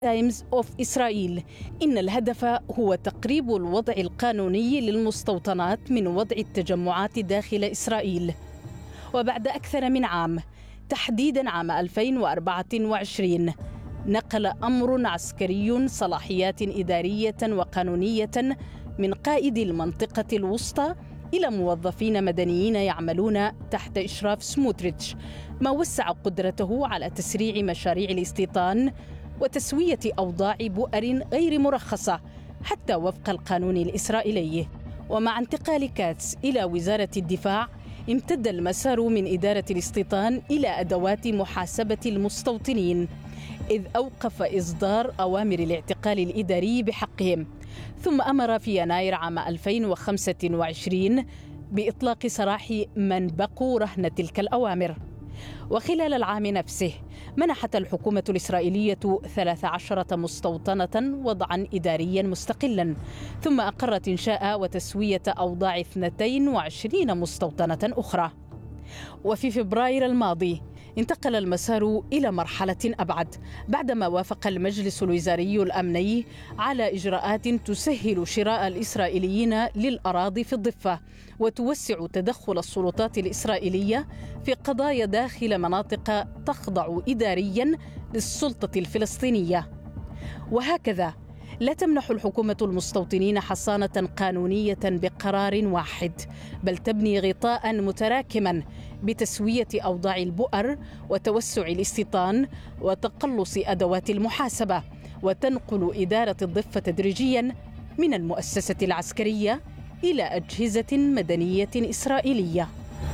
تايمز أوف إسرائيل إن الهدف هو تقريب الوضع القانوني للمستوطنات من وضع التجمعات داخل إسرائيل. وبعد أكثر من عام، تحديداً عام 2024، نقل أمر عسكري صلاحيات إدارية وقانونية من قائد المنطقة الوسطى إلى موظفين مدنيين يعملون تحت إشراف سموتريتش، ما وسع قدرته على تسريع مشاريع الاستيطان وتسوية أوضاع بؤر غير مرخصة حتى وفق القانون الإسرائيلي. ومع انتقال كاتس إلى وزارة الدفاع، امتد المسار من إدارة الاستيطان إلى أدوات محاسبة المستوطنين، إذ أوقف إصدار أوامر الاعتقال الإداري بحقهم، ثم أمر في يناير عام 2025 بإطلاق سراح من بقوا رهن تلك الأوامر. وخلال العام نفسه منحت الحكومة الإسرائيلية 13 مستوطنة وضعا إداريا مستقلا، ثم أقرت إنشاء وتسوية أوضاع 22 مستوطنة أخرى. وفي فبراير الماضي انتقل المسار إلى مرحلة أبعد، بعدما وافق المجلس الوزاري الأمني على إجراءات تسهل شراء الإسرائيليين للأراضي في الضفة وتوسع تدخل السلطات الإسرائيلية في قضايا داخل مناطق تخضع إداريا للسلطة الفلسطينية. وهكذا لا تمنح الحكومة المستوطنين حصانة قانونية بقرار واحد، بل تبني غطاء متراكما بتسوية أوضاع البؤر وتوسع الاستيطان وتقلص أدوات المحاسبة، وتنقل إدارة الضفة تدريجيا من المؤسسة العسكرية إلى أجهزة مدنية إسرائيلية.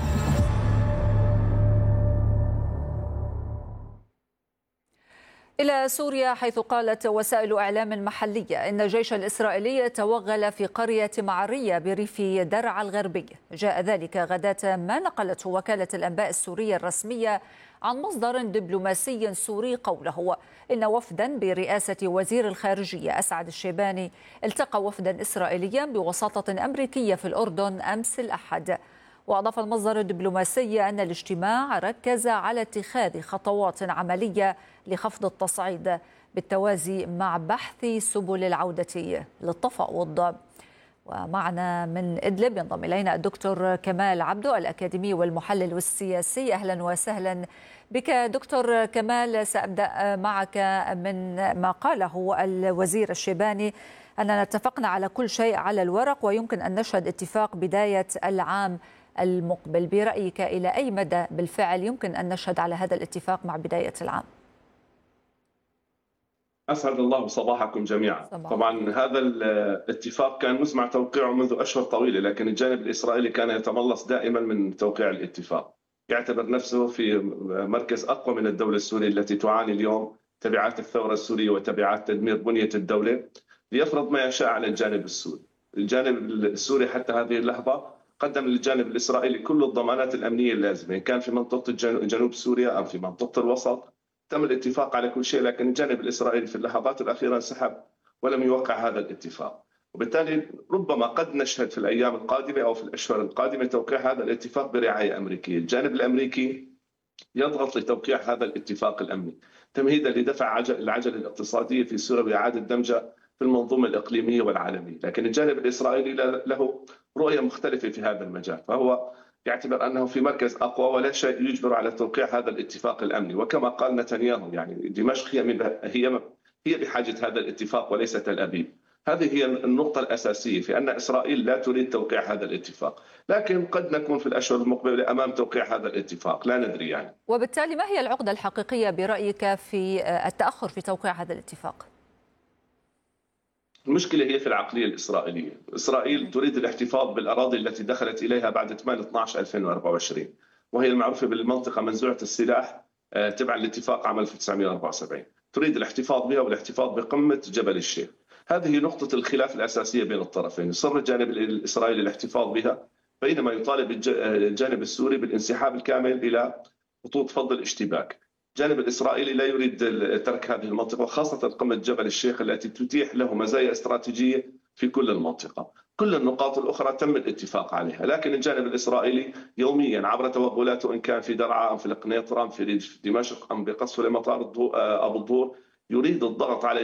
إلى سوريا، حيث قالت وسائل إعلام محلية إن الجيش الإسرائيلي توغل في قرية معرية بريف درعا الغربي. جاء ذلك غداة ما نقلته وكالة الأنباء السورية الرسمية عن مصدر دبلوماسي سوري قوله إن وفدا برئاسة وزير الخارجية أسعد الشيباني التقى وفدا إسرائيليا بوساطة أمريكية في الأردن أمس الأحد. وأضاف المصدر الدبلوماسي أن الاجتماع ركز على اتخاذ خطوات عملية لخفض التصعيد بالتوازي مع بحث سبل العودة للتفاوض. ومعنا من إدلب ينضم إلينا الدكتور كمال عبدو الأكاديمي والمحلل السياسي. أهلا وسهلا بك دكتور كمال. سأبدأ معك من ما قاله الوزير الشيباني أننا اتفقنا على كل شيء على الورق ويمكن أن نشهد اتفاق بداية العام المقبل. برأيك إلى أي مدى بالفعل يمكن أن نشهد على هذا الاتفاق مع بداية العام؟ أسعد الله صباحكم جميعا. طبعا هذا الاتفاق كان مزمع توقيعه منذ أشهر طويلة، لكن الجانب الإسرائيلي كان يتملص دائما من توقيع الاتفاق، يعتبر نفسه في مركز أقوى من الدولة السورية التي تعاني اليوم تبعات الثورة السورية وتبعات تدمير بنية الدولة، ليفرض ما يشاء على الجانب السوري. الجانب السوري حتى هذه اللحظة قدم للجانب الإسرائيلي كل الضمانات الأمنية اللازمة، إن كان في منطقة جنوب سوريا أم في منطقة الوسط. تم الاتفاق على كل شيء، لكن الجانب الإسرائيلي في اللحظات الأخيرة انسحب ولم يوقع هذا الاتفاق، وبالتالي ربما قد نشهد في الأيام القادمة أو في الأشهر القادمة توقيع هذا الاتفاق برعاية أمريكية. الجانب الأمريكي يضغط لتوقيع هذا الاتفاق الأمني تمهيدا لدفع العجلة الاقتصادية في سوريا وإعادة دمجها في المنظومة الإقليمية والعالمية، لكن الجانب الإسرائيلي له رؤية مختلفة في هذا المجال، فهو يعتبر أنه في مركز أقوى ولا شيء يجبر على توقيع هذا الاتفاق الأمني. وكما قال نتنياهو، يعني دمشق هي بحاجة هذا الاتفاق وليس تل أبيب. هذه هي النقطة الأساسية في أن إسرائيل لا تريد توقيع هذا الاتفاق، لكن قد نكون في الأشهر المقبلة أمام توقيع هذا الاتفاق، لا ندري يعني. وبالتالي ما هي العقدة الحقيقية برأيك في التأخر في توقيع هذا الاتفاق؟ المشكلة هي في العقلية الإسرائيلية. إسرائيل تريد الاحتفاظ بالأراضي التي دخلت إليها بعد 8/12/2024، وهي المعروفة بالمنطقة منزوعة السلاح تبعا لاتفاق عام 1974. تريد الاحتفاظ بها والاحتفاظ بقمة جبل الشيخ. هذه نقطة الخلاف الأساسية بين الطرفين. يصر الجانب الإسرائيلي الاحتفاظ بها، بينما يطالب الجانب السوري بالانسحاب الكامل إلى خطوط فض الاشتباك. الجانب الإسرائيلي لا يريد ترك هذه المنطقة، وخاصة قمة جبل الشيخ التي تتيح له مزايا استراتيجية في كل المنطقة. كل النقاط الأخرى تم الاتفاق عليها، لكن الجانب الإسرائيلي يوميا عبر توغلاته، إن كان في درعا أم في القنيطرة أم في دمشق أم بقصف لمطار أبو الظهور، يريد الضغط على